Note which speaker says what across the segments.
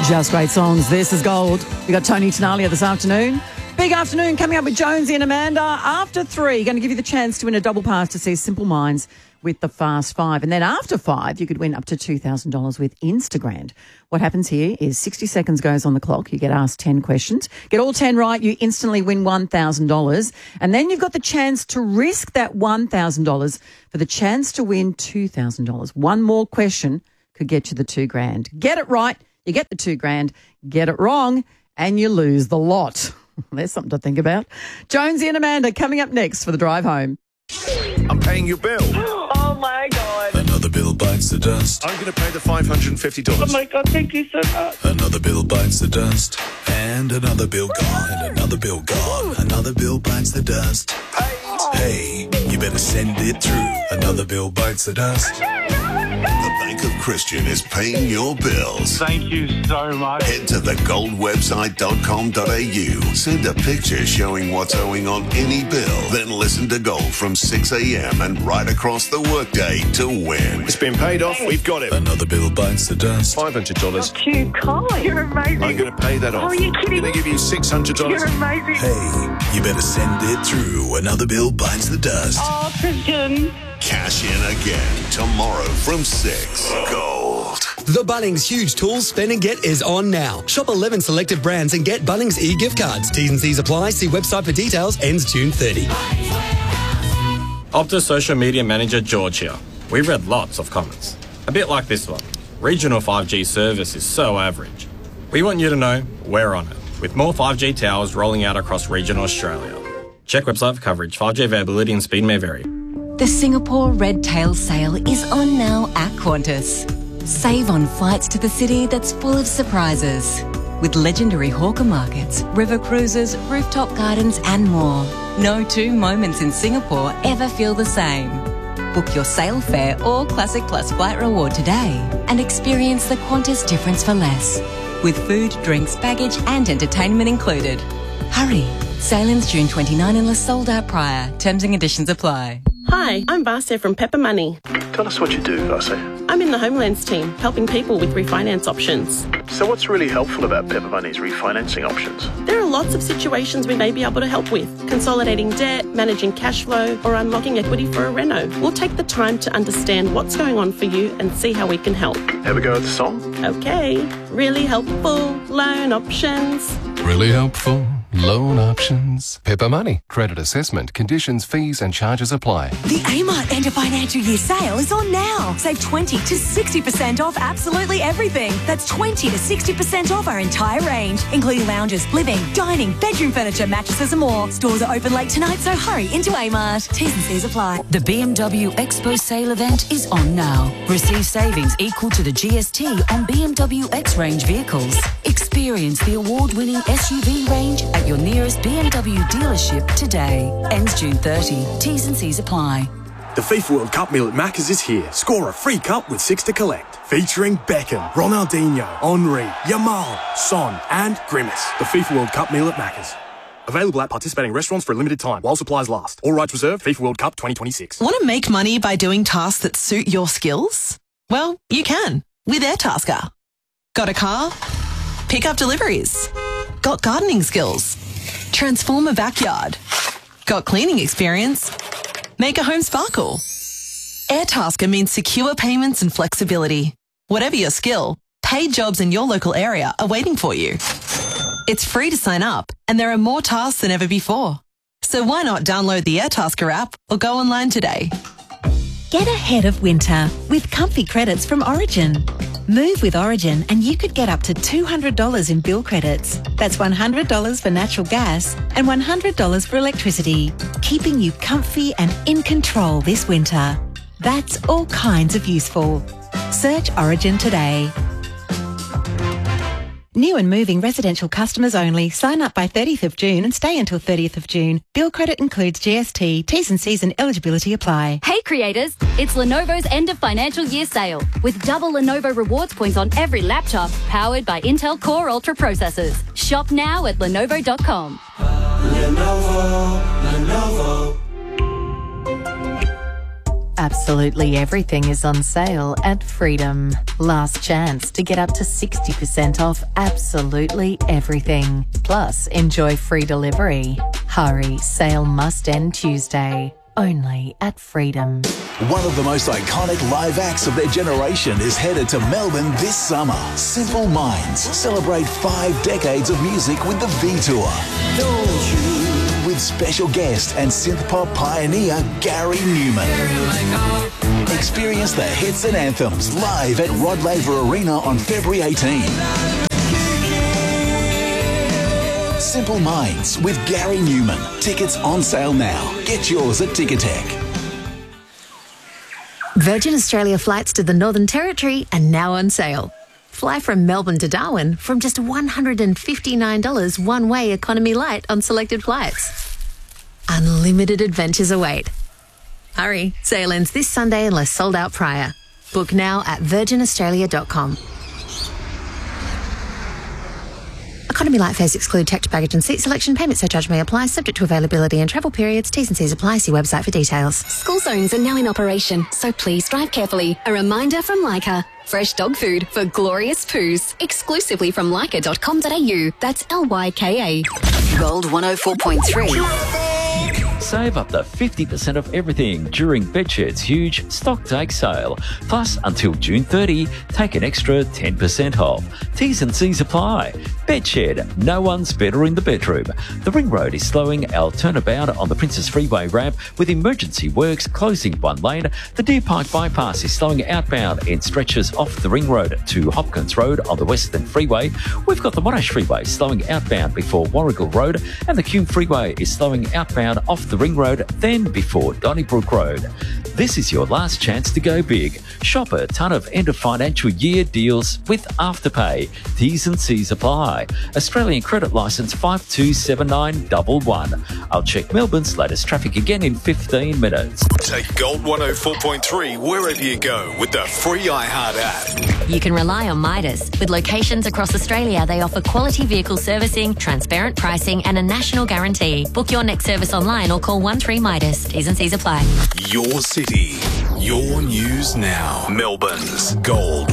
Speaker 1: Just great songs. This is Gold. We got Tony Tenalia this afternoon. Big afternoon coming up with Jonesy and Amanda. After 3, going to give you the chance to win a double pass to see Simple Minds with the Fast 5. And then after 5, you could win up to $2,000 with Instagram. What happens here is 60 seconds goes on the clock. You get asked 10 questions. Get all 10 right, you instantly win $1,000. And then you've got the chance to risk that $1,000 for the chance to win $2,000. One more question could get you the $2,000. Get it right, you get the $2,000. Get it wrong, and you lose the lot. There's something to think about. Jonesy and Amanda coming up next for the drive home.
Speaker 2: I'm paying your bill.
Speaker 3: Oh, my God.
Speaker 4: Another bill bites the dust.
Speaker 2: I'm going to pay the $550.
Speaker 3: Oh, my God, thank you so much.
Speaker 4: Another bill bites the dust. And another bill gone. And another bill gone. Another bill bites the dust. Hey, you better send it through. Another bill bites the dust.
Speaker 5: The Bank of Christian is paying your bills.
Speaker 6: Thank you so much.
Speaker 5: Head to thegoldwebsite.com.au. Send a picture showing what's owing on any bill. Then listen to Gold from 6 a.m. and right across the workday to win.
Speaker 2: It's been paid off. We've got it.
Speaker 4: Another bill bites the dust.
Speaker 2: $500.
Speaker 3: Too kind. You're amazing.
Speaker 2: I'm going to pay that off.
Speaker 3: Oh, are you kidding?
Speaker 2: I'm going to give you $600.
Speaker 3: You're amazing.
Speaker 4: Hey, you better send it through. Another bill bites the dust.
Speaker 3: Oh, Christian.
Speaker 5: Cash in again tomorrow from 6. Gold.
Speaker 7: The Bunnings Huge Tools Spend and Get is on now. Shop 11 selected brands and get Bunnings e-gift cards. T's and C's apply. See website for details. Ends June 30.
Speaker 8: Optus Social Media Manager George here. We've read lots of comments. A bit like this one. Regional 5G service is so average. We want you to know we're on it, with more 5G towers rolling out across regional Australia. Check website for coverage. 5G availability and speed may vary.
Speaker 9: The Singapore Red Tail Sale is on now at Qantas. Save on flights to the city that's full of surprises. With legendary hawker markets, river cruises, rooftop gardens and more. No two moments in Singapore ever feel the same. Book your sale fare or Classic Plus flight reward today and experience the Qantas difference for less. With food, drinks, baggage and entertainment included. Hurry! Sale ends June 29 unless sold out prior. Terms and conditions apply.
Speaker 10: Hi, I'm Vasya from Pepper Money.
Speaker 6: Tell us what you do, Vasya.
Speaker 10: I'm in the Homelands team, helping people with refinance options.
Speaker 6: So what's really helpful about Pepper Money's refinancing options?
Speaker 10: There are lots of situations we may be able to help with. Consolidating debt, managing cash flow, or unlocking equity for a reno. We'll take the time to understand what's going on for you and see how we can help.
Speaker 6: Have a go at the song?
Speaker 10: Okay. Really helpful loan options.
Speaker 11: Really helpful loan options. Pepper Money. Credit assessment, conditions, fees and charges apply.
Speaker 12: The Amart End of Financial Year sale is on now. Save 20 to 60% off absolutely everything. That's 20 to 60% off our entire range, including lounges, living, dining, bedroom furniture, mattresses and more. Stores are open late tonight, so hurry into Amart. T's and C's apply.
Speaker 13: The BMW Expo sale event is on now. Receive savings equal to the GST on BMW X-Range vehicles. Experience the award-winning SUV range at your nearest BMW dealership today. Ends June 30. T's and C's apply.
Speaker 14: The FIFA World Cup meal at Macca's is here. Score a free cup with 6 to collect. Featuring Beckham, Ronaldinho, Henry, Yamal, Son and Grimace. The FIFA World Cup meal at Macca's. Available at participating restaurants for a limited time while supplies last. All rights reserved. FIFA World Cup 2026.
Speaker 15: Want to make money by doing tasks that suit your skills? Well, you can with Airtasker. Got a car? Pick up deliveries. Got gardening skills? Transform a backyard. Got cleaning experience? Make a home sparkle. Airtasker means secure payments and flexibility. Whatever your skill, paid jobs in your local area are waiting for you. It's free to sign up, and there are more tasks than ever before. So why not download the Airtasker app or go online today?
Speaker 16: Get ahead of winter with comfy credits from Origin. Move with Origin and you could get up to $200 in bill credits. That's $100 for natural gas and $100 for electricity, keeping you comfy and in control this winter. That's all kinds of useful. Search Origin today. New and moving residential customers only. Sign up by 30th of June and stay until 30th of June. Bill credit includes GST. T's and C's and eligibility apply.
Speaker 17: Hey creators, it's Lenovo's end of financial year sale with double Lenovo rewards points on every laptop powered by Intel Core Ultra processors. Shop now at Lenovo.com.
Speaker 18: Lenovo. Absolutely everything is on sale at Freedom. Last chance to get up to 60% off absolutely everything. Plus, enjoy free delivery. Hurry, sale must end Tuesday. Only at Freedom.
Speaker 19: One of the most iconic live acts of their generation is headed to Melbourne this summer. Simple Minds celebrate 5 decades of music with the V Tour. With special guest and synth pop pioneer Gary Newman. Experience the hits and anthems live at Rod Laver Arena on February 18. Simple Minds with Gary Newman. Tickets on sale now. Get yours at Ticketek.
Speaker 20: Virgin Australia flights to the Northern Territory are now on sale. Fly from Melbourne to Darwin from just $159 one-way economy light on selected flights. Unlimited adventures await. Hurry, sale ends this Sunday unless sold out prior. Book now at virginaustralia.com. Economy light fares exclude tax, baggage and seat selection. Payment surcharge may apply, subject to availability and travel periods. T's and C's apply. See website for details.
Speaker 21: School zones are now in operation, so please drive carefully. A reminder from Leica. Fresh dog food for glorious poos. Exclusively from leica.com.au. That's LYKA.
Speaker 22: Gold 104.3. Save up to 50% of everything during Bedshed's huge stock take sale. Plus, until June 30, take an extra 10% off. T's and C's apply. Bedshed, no one's better in the bedroom. The Ring Road is slowing our turnabout on the Princess Freeway ramp with emergency works closing one lane. The Deer Park bypass is slowing outbound in stretches off the Ring Road to Hopkins Road on the Western Freeway. We've got the Monash Freeway slowing outbound before Warrigal Road, and the Hume Freeway is slowing outbound off the Ring Road, then before Donnybrook Road. This is your last chance to go big. Shop a ton of end of financial year deals with Afterpay. T's and C's apply. Australian credit licence 527911. I'll check Melbourne's latest traffic again in 15 minutes.
Speaker 4: Take Gold 104.3 wherever you go with the free iHeart app.
Speaker 23: You can rely on Midas. With locations across Australia, they offer quality vehicle servicing, transparent pricing and a national guarantee. Book your next service online or call 13 Midas. T's and C's apply.
Speaker 4: Your city, your news now. Melbourne's Gold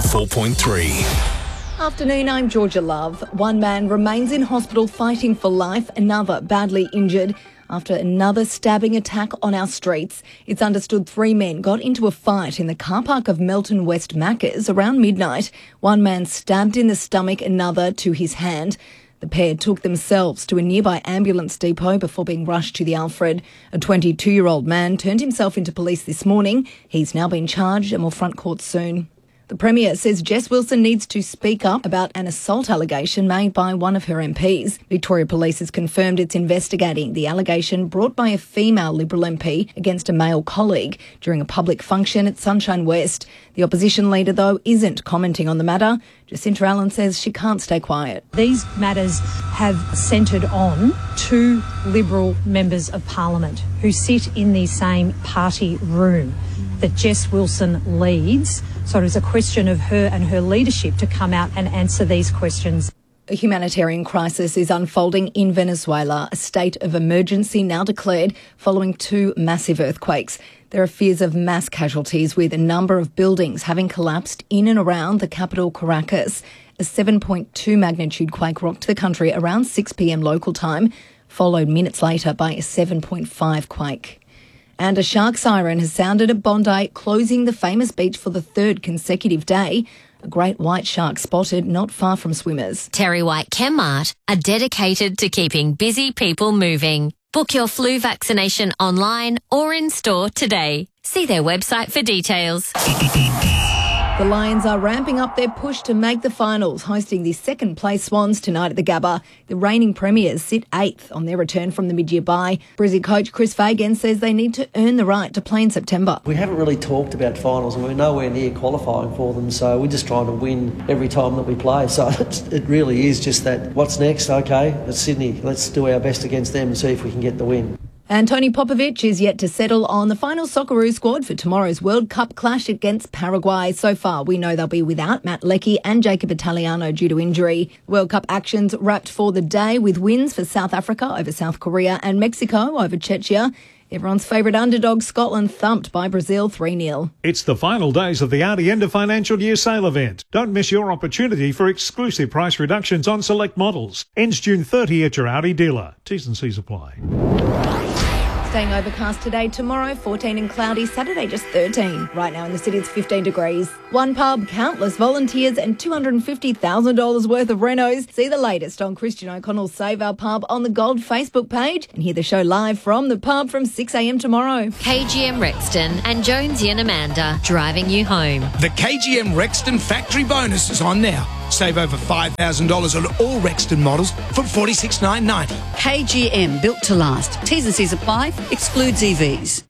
Speaker 4: 104.3.
Speaker 24: Afternoon, I'm Georgia Love. One man remains in hospital fighting for life, another badly injured after another stabbing attack on our streets. It's understood 3 men got into a fight in the car park of Melton West Macca's around midnight. One man stabbed in the stomach, another to his hand. The pair took themselves to a nearby ambulance depot before being rushed to the Alfred. A 22-year-old man turned himself into police this morning. He's now been charged and will front court soon. The Premier says Jess Wilson needs to speak up about an assault allegation made by one of her MPs. Victoria Police has confirmed it's investigating the allegation brought by a female Liberal MP against a male colleague during a public function at Sunshine West. The opposition leader, though, isn't commenting on the matter. Jacinta Allen says she can't stay quiet.
Speaker 25: These matters have centred on 2 Liberal members of Parliament who sit in the same party room that Jess Wilson leads. So it is a question of her and her leadership to come out and answer these questions.
Speaker 24: A humanitarian crisis is unfolding in Venezuela, a state of emergency now declared following 2 massive earthquakes. There are fears of mass casualties, with a number of buildings having collapsed in and around the capital, Caracas. A 7.2 magnitude quake rocked the country around 6 p.m. local time, followed minutes later by a 7.5 quake. And a shark siren has sounded at Bondi, closing the famous beach for the 3rd consecutive day. A great white shark spotted not far from swimmers.
Speaker 23: Terry White Chemmart are dedicated to keeping busy people moving. Book your flu vaccination online or in store today. See their website for details.
Speaker 24: The Lions are ramping up their push to make the finals, hosting the second-place Swans tonight at the Gabba. The reigning premiers sit 8th on their return from the mid-year bye. Brizzy coach Chris Fagan says they need to earn the right to play in September.
Speaker 26: We haven't really talked about finals and we're nowhere near qualifying for them, so we're just trying to win every time that we play. So it really is just that, what's next? Okay, it's Sydney. Let's do our best against them and see if we can get the win.
Speaker 24: And Tony Popovic is yet to settle on the final Socceroos squad for tomorrow's World Cup clash against Paraguay. So far, we know they'll be without Matt Leckie and Jacob Italiano due to injury. World Cup actions wrapped for the day with wins for South Africa over South Korea and Mexico over Czechia. Everyone's favourite underdog, Scotland, thumped by Brazil 3-0.
Speaker 1: It's the final days of the Audi End of Financial Year sale event. Don't miss your opportunity for exclusive price reductions on select models. Ends June 30 at your Audi dealer. T's and C's apply.
Speaker 24: Staying overcast today, tomorrow 14 and cloudy, Saturday just 13. Right now in the city it's 15 degrees. One pub, countless volunteers and $250,000 worth of renos. See the latest on Christian O'Connell's Save Our Pub on the Gold Facebook page and hear the show live from the pub from 6 a.m. tomorrow.
Speaker 23: KGM Rexton and Jonesy and Amanda driving you home.
Speaker 2: The KGM Rexton factory bonus is on now. Save over $5,000 on all Rexton models from $46,990.
Speaker 3: KGM, built to last. T's and C's apply. Excludes EVs.